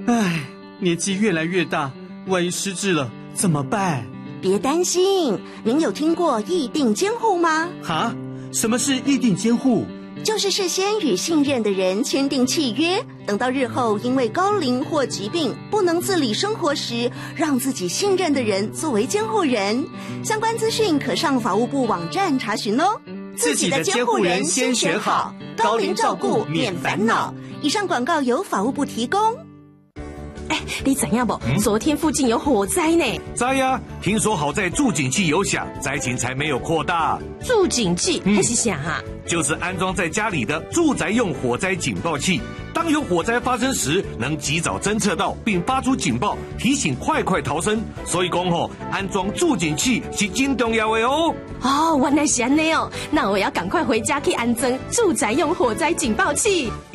唉，年纪越来越大，万一失智了怎么办？ 别担心，您有听过议定监护吗？ 哈？什么是议定监护？ 就是事先与信任的人签订契约，等到日后因为高龄或疾病不能自理生活时，让自己信任的人作为监护人。相关资讯可上法务部网站查询哦。 自己的监护人先选好，高龄照顾免烦恼。 以上广告由法务部提供。 你知影不？昨天附近有火灾呢。 知呀，听说好在助警器有响，灾情才没有扩大。 助警器还是啥啊？ 就是安装在家里的住宅用火灾警报器，当有火灾发生时，能及早侦测到并发出警报，提醒快逃生。所以讲安装助警器是真重要的哦。 哦，原来是安尼哦，那我要赶快回家去安装住宅用火灾警报器。